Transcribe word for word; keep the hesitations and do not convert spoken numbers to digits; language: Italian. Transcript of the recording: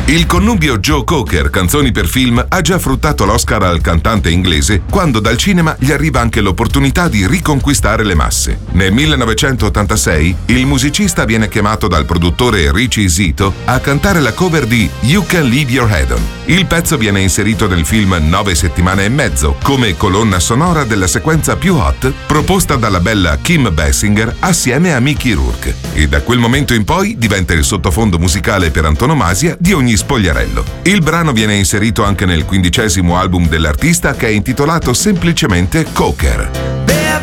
Il connubio Joe Cocker, canzoni per film, ha già fruttato l'Oscar al cantante inglese quando dal cinema gli arriva anche l'opportunità di riconquistare le masse. Nel millenovecentottantasei il musicista viene chiamato dal produttore Richie Zito a cantare la cover di You Can Leave Your Head On. Il pezzo viene inserito nel film Nove settimane e mezzo come colonna sonora della sequenza più hot proposta dalla bella Kim Basinger assieme a Mickey Rourke, e da quel momento in poi diventa il sottofondo musicale per antonomasia di ogni spogliarello. Il brano viene inserito anche nel quindicesimo album dell'artista, che è intitolato semplicemente Cocker.